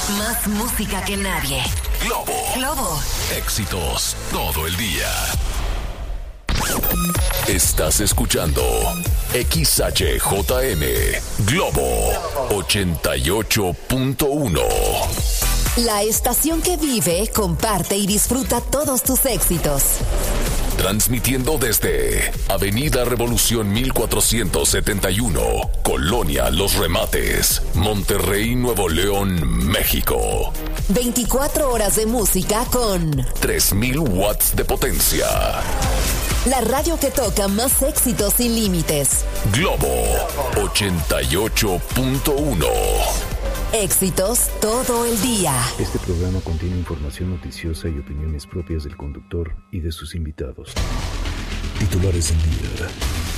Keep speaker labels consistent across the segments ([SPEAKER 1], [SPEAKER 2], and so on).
[SPEAKER 1] Más música que nadie. Globo.
[SPEAKER 2] Éxitos todo el día. Estás escuchando XHJM Globo 88.1.
[SPEAKER 1] La estación que vive, comparte y disfruta todos tus éxitos.
[SPEAKER 2] Transmitiendo desde Avenida Revolución 1471, Colonia Los Remates, Monterrey, Nuevo León, México.
[SPEAKER 1] 24 horas de música con
[SPEAKER 2] 3000 watts de potencia.
[SPEAKER 1] La radio que toca más éxitos sin límites.
[SPEAKER 2] Globo 88.1.
[SPEAKER 1] Éxitos todo el día.
[SPEAKER 3] Este programa contiene información noticiosa y opiniones propias del conductor y de sus invitados. Titulares del día.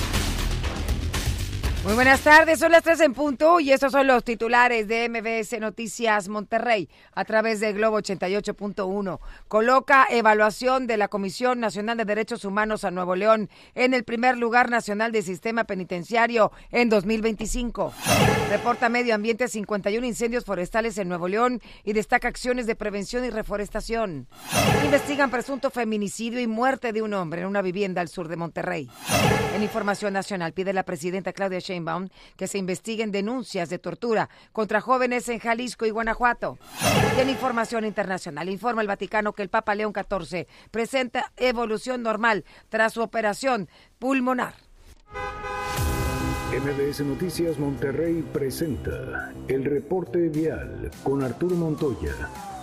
[SPEAKER 4] Muy buenas tardes, son las 3 en punto y estos son los titulares de MBS Noticias Monterrey a través de Globo 88.1. Coloca evaluación de la Comisión Nacional de Derechos Humanos a Nuevo León en el primer lugar nacional de sistema penitenciario en 2025. Reporta Medio Ambiente 51 incendios forestales en Nuevo León y destaca acciones de prevención y reforestación. Investigan presunto feminicidio y muerte de un hombre en una vivienda al sur de Monterrey. En Información Nacional pide la presidenta Claudia Sheinbaum que se investiguen denuncias de tortura contra jóvenes en Jalisco y Guanajuato. Y en Información Internacional informa el Vaticano que el Papa León XIV presenta evolución normal tras su operación pulmonar.
[SPEAKER 3] MBS Noticias Monterrey presenta el reporte vial con Arturo Montoya.